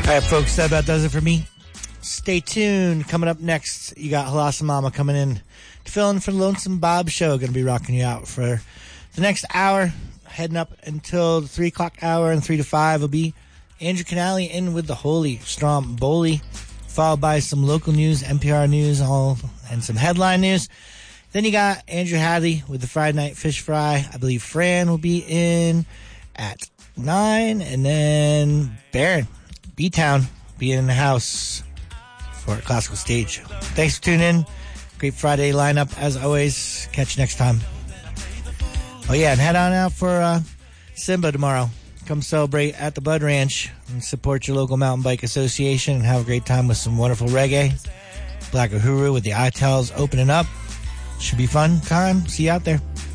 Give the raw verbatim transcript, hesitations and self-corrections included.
All right, folks, that about does it for me. Stay tuned. Coming up next, you got Halasa Mama coming in to fill in for the Lonesome Bob Show. Going to be rocking you out for the next hour, heading up until the three o'clock hour, and three to five will be Andrew Canali in with the Holy Stromboli, followed by some local news, N P R news, all and some headline news. Then you got Andrew Hadley with the Friday Night Fish Fry. I believe Fran will be in at nine, and then Baron, B-Town, be in the house for a classical stage. Thanks for tuning in. Great Friday lineup as always. Catch you next time. Oh yeah, and head on out for uh, Simba tomorrow. Come celebrate at the Bud Ranch and support your local mountain bike association and have a great time with some wonderful reggae. Black Uhuru with the Itals opening up. Should be fun time. See you out there.